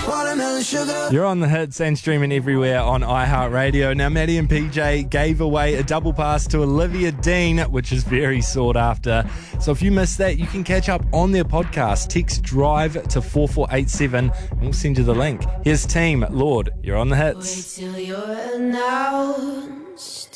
Watermelon sugar. You're on the hits and streaming everywhere on iHeartRadio. Now, Maddie and PJ gave away a double pass to Olivia Dean, which is very sought after. So if you missed that, you can catch up on their podcast. Text DRIVE to 4487 and we'll send you the link. Here's Team Lord. You're on the hits. Wait till you're announced.